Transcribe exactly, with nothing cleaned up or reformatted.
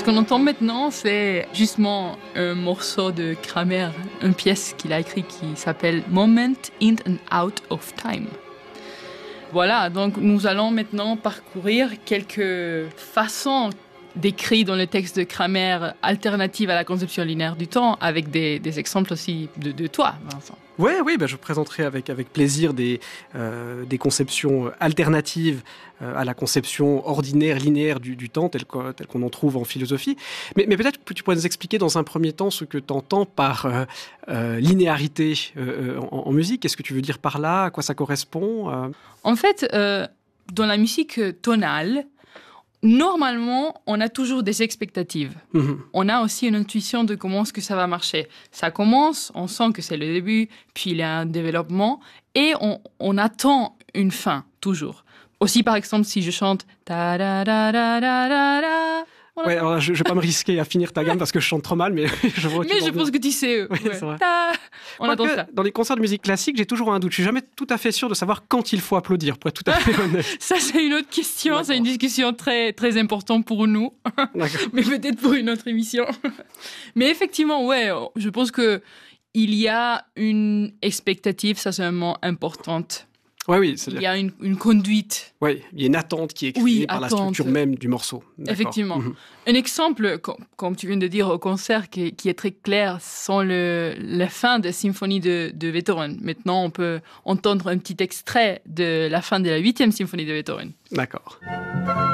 qu'on entend maintenant, c'est justement un morceau de Kramer, une pièce qu'il a écrite qui s'appelle « Moment in and out of time ». Voilà, donc nous allons maintenant parcourir quelques façons d'écrire dans le texte de Kramer alternatives à la conception linéaire du temps, avec des, des exemples aussi de, de toi, Vincent. Oui, oui, ben je présenterai avec, avec plaisir des, euh, des conceptions alternatives euh, à la conception ordinaire, linéaire du, du temps, telle, que, telle qu'on en trouve en philosophie. Mais, mais peut-être que tu pourrais nous expliquer dans un premier temps ce que tu entends par euh, euh, linéarité euh, en, en musique. Qu'est-ce que tu veux dire par là? À quoi ça correspond? euh... En fait, euh, dans la musique tonale, normalement, on a toujours des expectatives. Mmh. On a aussi une intuition de comment est-ce que ça va marcher. Ça commence, on sent que c'est le début, puis il y a un développement, et on, on attend une fin, toujours. Aussi, par exemple, si je chante ta da da da da da da. Ouais, alors je ne vais pas me risquer à finir ta gamme parce que je chante trop mal, mais je vois. Mais je pense que tu sais. Oui, ouais. c'est vrai. On attend ça. Dans les concerts de musique classique, j'ai toujours un doute. Je suis jamais tout à fait sûr de savoir quand il faut applaudir, pour être tout à fait honnête. Ça, c'est une autre question. D'accord. C'est une discussion très, très importante pour nous. D'accord. Mais peut-être pour une autre émission. Mais effectivement, ouais, je pense que il y a une expectative, ça c'est un mot importante. Ouais, oui, il y a une, une conduite. Oui, il y a une attente qui est créée oui, par attente. la structure même du morceau. D'accord. Effectivement. Mm-hmm. Un exemple, com- comme tu viens de dire au concert, qui, qui est très clair, sont le, la fin de la symphonie de, de Beethoven. Maintenant, on peut entendre un petit extrait de la fin de la huitième symphonie de Beethoven. D'accord.